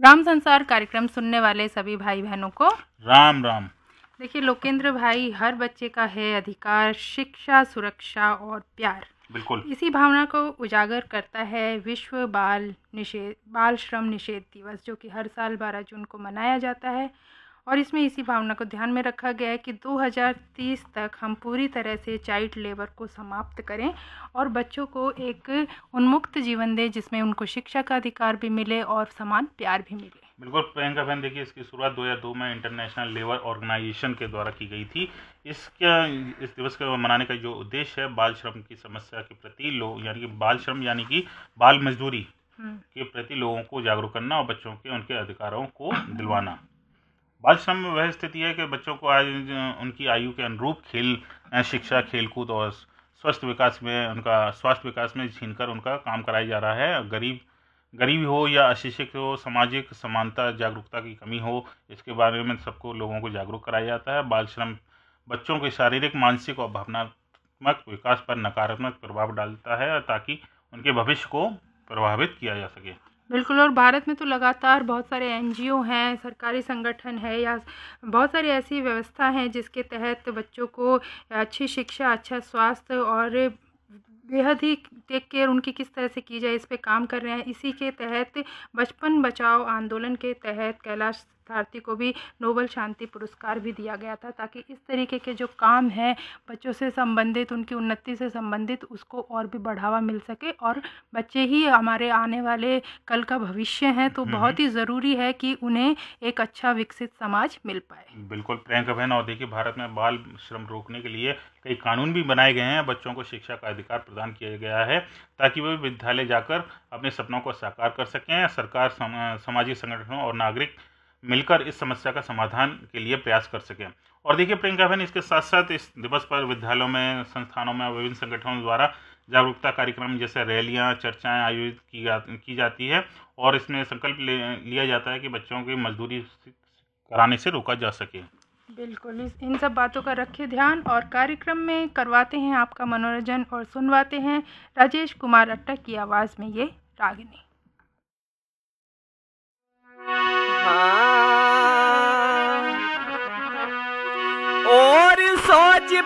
राम संसार कार्यक्रम सुनने वाले सभी भाई बहनों को राम राम। देखिए लोकेंद्र भाई, हर बच्चे का है अधिकार शिक्षा, सुरक्षा और प्यार। बिल्कुल। इसी भावना को उजागर करता है विश्व बाल श्रम निषेध दिवस, जो कि हर साल 12 जून को मनाया जाता है। और इसमें इसी भावना को ध्यान में रखा गया है कि 2030 तक हम पूरी तरह से चाइल्ड लेबर को समाप्त करें और बच्चों को एक उन्मुक्त जीवन दें, जिसमें उनको शिक्षा का अधिकार भी मिले और समान प्यार भी मिले। बिल्कुल प्रियंका बहन, देखिए इसकी शुरुआत 2002 में इंटरनेशनल लेबर ऑर्गेनाइजेशन के द्वारा की गई थी। इस दिवस को मनाने का जो उद्देश्य है, बाल श्रम की समस्या के प्रति लोग यानी कि बाल श्रम यानी कि बाल मजदूरी के प्रति लोगों को जागरूक करना और बच्चों के उनके अधिकारों को दिलवाना। बाल श्रम में वह स्थिति है कि बच्चों को आज उनकी आयु के अनुरूप शिक्षा, खेलकूद और स्वास्थ्य विकास में छीनकर उनका काम कराया जा रहा है। गरीबी हो या अशिक्षित हो, सामाजिक समानता, जागरूकता की कमी हो, इसके बारे में सबको लोगों को जागरूक कराया जाता है। बाल श्रम बच्चों के शारीरिक, मानसिक और भावनात्मक विकास पर नकारात्मक प्रभाव डालता है ताकि उनके भविष्य को प्रभावित किया जा सके। बिल्कुल। और भारत में तो लगातार बहुत सारे एनजीओ हैं, सरकारी संगठन है या बहुत सारी ऐसी व्यवस्था हैं जिसके तहत बच्चों को अच्छी शिक्षा, अच्छा स्वास्थ्य और बेहद ही टेक केयर उनकी किस तरह से की जाए, इस पे काम कर रहे हैं। इसी के तहत बचपन बचाओ आंदोलन के तहत कैलाश सारथी को भी नोबेल शांति पुरस्कार भी दिया गया था, ताकि इस तरीके के जो काम है बच्चों से संबंधित, उनकी उन्नति से संबंधित, उसको और भी बढ़ावा मिल सके। और बच्चे ही हमारे आने वाले कल का भविष्य हैं, तो बहुत ही ज़रूरी है कि उन्हें एक अच्छा विकसित समाज मिल पाए। बिल्कुल प्रियंका बहन, और देखिए भारत में बाल श्रम रोकने के लिए कई कानून भी बनाए गए हैं। बच्चों को शिक्षा का अधिकार प्रदान किया गया है ताकि वे विद्यालय जाकर अपने सपनों को साकार कर सकें। सरकार, सामाजिक संगठनों और नागरिक मिलकर इस समस्या का समाधान के लिए प्रयास कर सकें। और देखिए प्रियंका बहन, इसके साथ साथ इस दिवस पर विद्यालयों में, संस्थानों में, विभिन्न संगठनों द्वारा जागरूकता कार्यक्रम जैसे रैलियां, चर्चाएं आयोजित की जाती है और इसमें संकल्प लिया जाता है कि बच्चों की मजदूरी कराने से रोका जा सके। बिल्कुल, इन सब बातों का रखें ध्यान और कार्यक्रम में करवाते हैं आपका मनोरंजन और सुनवाते हैं राजेश कुमार अट्टक की आवाज़ में ये रागिनी। और सोच